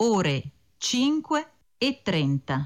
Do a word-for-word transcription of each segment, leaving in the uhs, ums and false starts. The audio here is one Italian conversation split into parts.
ore cinque e trenta.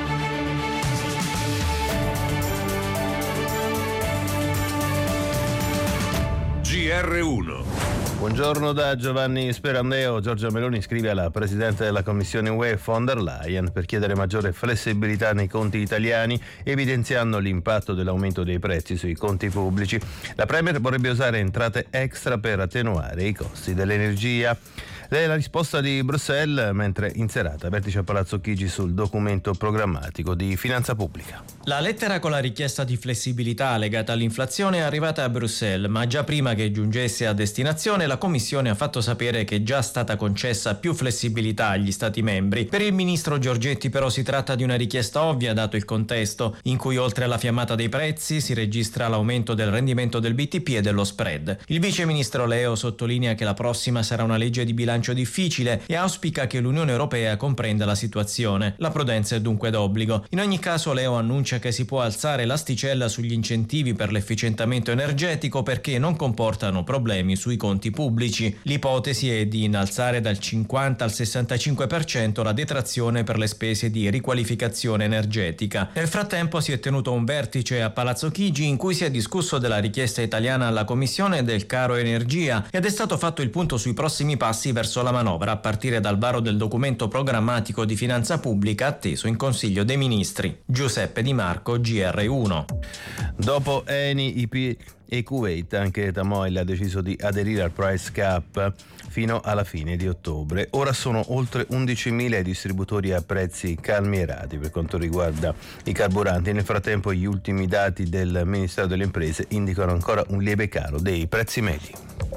G R uno. Buongiorno da Giovanni Sperandeo. Giorgia Meloni scrive alla Presidente della Commissione U E von der Leyen per chiedere maggiore flessibilità nei conti italiani, evidenziando l'impatto dell'aumento dei prezzi sui conti pubblici. La Premier vorrebbe usare entrate extra per attenuare i costi dell'energia. Lei è la risposta di Bruxelles, mentre in serata vertice a Palazzo Chigi sul documento programmatico di finanza pubblica. La lettera con la richiesta di flessibilità legata all'inflazione è arrivata a Bruxelles, ma già prima che giungesse a destinazione la Commissione ha fatto sapere che è già stata concessa più flessibilità agli Stati membri. Per il ministro Giorgetti però si tratta di una richiesta ovvia dato il contesto, in cui oltre alla fiammata dei prezzi si registra l'aumento del rendimento del B T P e dello spread. Il vice ministro Leo sottolinea che la prossima sarà una legge di bilancio difficile e auspica che l'Unione Europea comprenda la situazione. La prudenza è dunque d'obbligo. In ogni caso Leo annuncia che si può alzare l'asticella sugli incentivi per l'efficientamento energetico perché non comportano problemi sui conti pubblici. L'ipotesi è di innalzare dal cinquanta al sessantacinque per cento la detrazione per le spese di riqualificazione energetica. Nel frattempo si è tenuto un vertice a Palazzo Chigi in cui si è discusso della richiesta italiana alla Commissione del caro energia ed è stato fatto il punto sui prossimi passi verso la manovra a partire dal varo del documento programmatico di finanza pubblica atteso in Consiglio dei Ministri. Giuseppe Di Marco, G R uno. Dopo Eni, I P e Kuwait, anche Tamoil ha deciso di aderire al price cap fino alla fine di ottobre. Ora sono oltre undicimila i distributori a prezzi calmierati per quanto riguarda i carburanti. Nel frattempo gli ultimi dati del Ministero delle Imprese indicano ancora un lieve calo dei prezzi medi.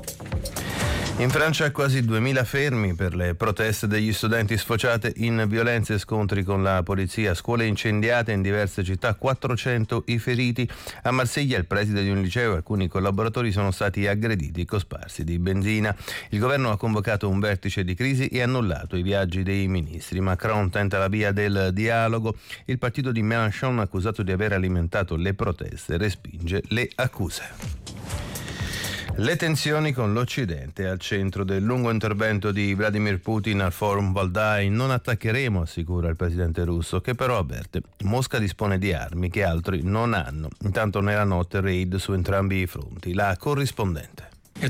In Francia quasi duemila fermi per le proteste degli studenti sfociate in violenze e scontri con la polizia, scuole incendiate in diverse città, quattrocento i feriti. A Marsiglia il preside di un liceo e alcuni collaboratori sono stati aggrediti e cosparsi di benzina. Il governo ha convocato un vertice di crisi e annullato i viaggi dei ministri. Macron tenta la via del dialogo. Il partito di Mélenchon, accusato di aver alimentato le proteste, respinge le accuse. Le tensioni con l'Occidente al centro del lungo intervento di Vladimir Putin al Forum Valdai. Non attaccheremo, assicura il presidente russo, che però avverte: Mosca dispone di armi che altri non hanno. Intanto nella notte raid su entrambi i fronti. La corrispondente.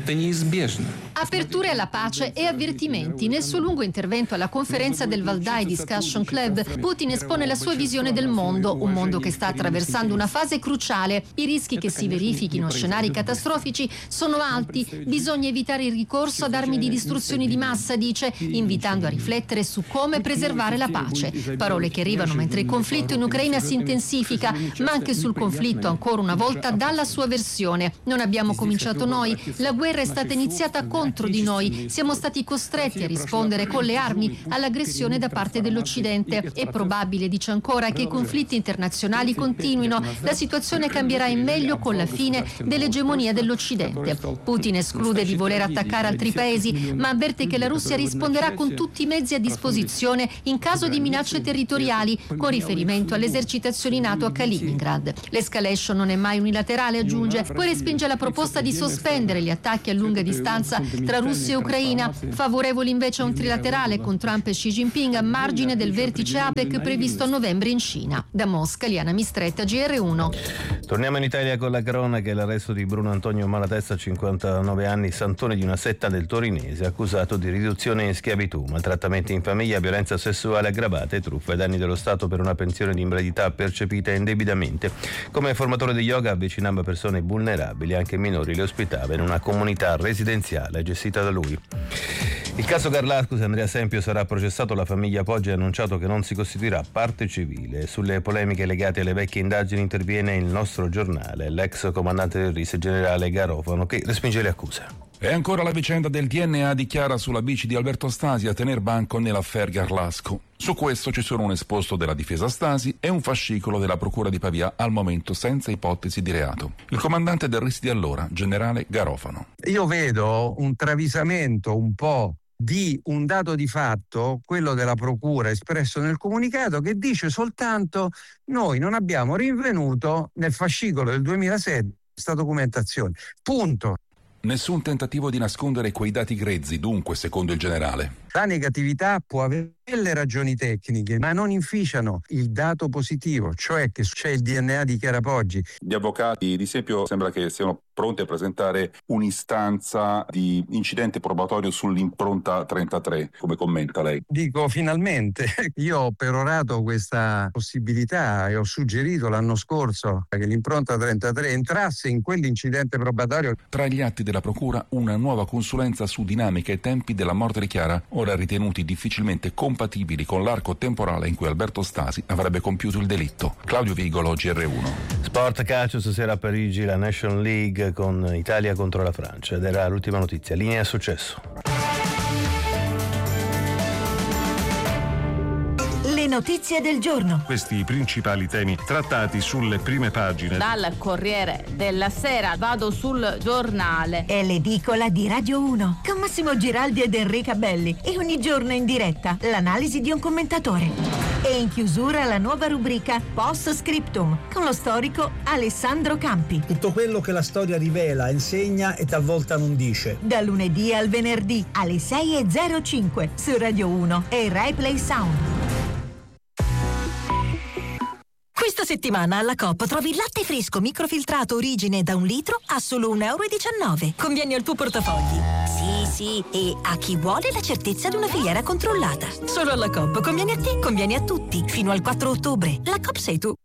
Aperture alla pace e avvertimenti. Nel suo lungo intervento alla conferenza del Valdai Discussion Club, Putin espone la sua visione del mondo, un mondo che sta attraversando una fase cruciale. I rischi che si verifichino scenari catastrofici sono alti, bisogna evitare il ricorso ad armi di distruzione di massa, dice, invitando a riflettere su come preservare la pace. Parole che arrivano mentre il conflitto in Ucraina si intensifica, ma anche sul conflitto ancora una volta dalla sua versione. Non abbiamo cominciato noi, la La guerra è stata iniziata contro di noi, siamo stati costretti a rispondere con le armi all'aggressione da parte dell'Occidente. È probabile, dice ancora, che i conflitti internazionali continuino, la situazione cambierà in meglio con la fine dell'egemonia dell'Occidente. Putin esclude di voler attaccare altri paesi, ma avverte che la Russia risponderà con tutti i mezzi a disposizione in caso di minacce territoriali, con riferimento alle esercitazioni NATO a Kaliningrad. L'escalation non è mai unilaterale, aggiunge, poi respinge la proposta di sospendere gli attacchi attacchi a lunga distanza tra Russia e Ucraina, favorevoli invece a un trilaterale con Trump e Xi Jinping a margine del vertice APEC previsto a novembre in Cina. Da Mosca, Liana Mistretta, G R uno. Torniamo in Italia con la cronaca e l'arresto di Bruno Antonio Malatesta, cinquantanove anni, santone di una setta del Torinese, accusato di riduzione in schiavitù, maltrattamenti in famiglia, violenza sessuale aggravata e truffa ai danni dello Stato per una pensione di invalidità percepita indebitamente. Come formatore di yoga avvicinava persone vulnerabili, anche minori, le ospitava in una comunità residenziale gestita da lui. Il caso Garlascus, Andrea Sempio sarà processato, la famiglia Poggi ha annunciato che non si costituirà parte civile. Sulle polemiche legate alle vecchie indagini interviene il nostro giornale, l'ex comandante del R I S, generale Garofano, che respinge le accuse. E ancora la vicenda del D N A, dichiara sulla bici di Alberto Stasi a tener banco nell'affaire Garlasco. Su questo ci sono un esposto della difesa Stasi e un fascicolo della procura di Pavia, al momento senza ipotesi di reato. Il comandante del R I S di allora, generale Garofano. Io vedo un travisamento un po' di un dato di fatto, quello della procura espresso nel comunicato, che dice soltanto: noi non abbiamo rinvenuto nel fascicolo del duemilasette questa documentazione. Punto. Nessun tentativo di nascondere quei dati grezzi, dunque, secondo il generale. La negatività può avere delle ragioni tecniche, ma non inficiano il dato positivo, cioè che c'è il D N A di Chiara Poggi. Gli avvocati di Sepio sembra che siano pronti a presentare un'istanza di incidente probatorio sull'impronta trentatré. Come commenta lei? Dico finalmente, io ho perorato questa possibilità e ho suggerito l'anno scorso che l'impronta trentatré entrasse in quell'incidente probatorio. Tra gli atti della procura una nuova consulenza su dinamica e tempi della morte di Chiara, ora ritenuti difficilmente compatibili con l'arco temporale in cui Alberto Stasi avrebbe compiuto il delitto. Claudio Vigolo, G R uno. Sport calcio stasera a Parigi, la National League con Italia contro la Francia, ed era l'ultima notizia. Linea successo. Le notizie del giorno. Questi i principali temi trattati sulle prime pagine. Dal Corriere della Sera vado sul Giornale. È l'edicola di Radio uno con Massimo Giraldi ed Enrica Belli, e ogni giorno in diretta l'analisi di un commentatore. E in chiusura la nuova rubrica Post Scriptum con lo storico Alessandro Campi. Tutto quello che la storia rivela, insegna e talvolta non dice. Da lunedì al venerdì alle sei e zero cinque su Radio uno e Rai Play Sound. Questa settimana alla Coop trovi il latte fresco microfiltrato Origine da un litro a solo un euro e diciannove. Conviene al tuo portafogli. Sì, sì, e a chi vuole la certezza di una filiera controllata. Solo alla Coop. Conviene a te, conviene a tutti. Fino al quattro ottobre. La Coop sei tu.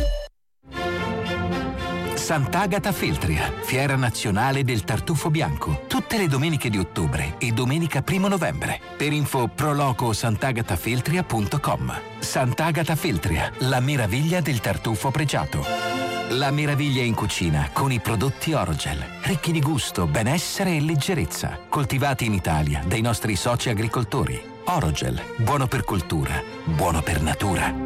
Sant'Agata Feltria, fiera nazionale del tartufo bianco, tutte le domeniche di ottobre e domenica primo novembre. Per info proloco sant'agatafeltria punto com. Sant'Agata Feltria, la meraviglia del tartufo pregiato. La meraviglia in cucina con i prodotti Orogel, ricchi di gusto, benessere e leggerezza, coltivati in Italia dai nostri soci agricoltori. Orogel, buono per cultura, buono per natura.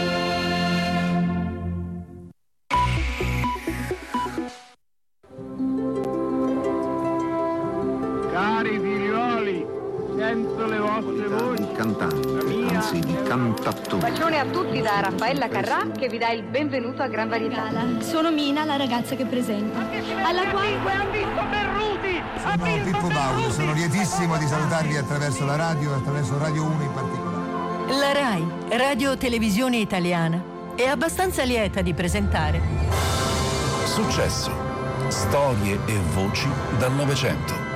Cari figlioli, sento le vostre voci. Di cantante, anzi di cantattore. Bacione a tutti da Raffaella Carrà, che vi dà il benvenuto a Gran Varietà. Sono Mina, la ragazza che presento. Alla quale ha visto Berruti! Sono Pippo Baudo, sono lietissimo di salutarvi attraverso la radio e attraverso Radio uno in particolare. La Rai, Radio Televisione Italiana, è abbastanza lieta di presentare Successo. Storie e voci dal Novecento.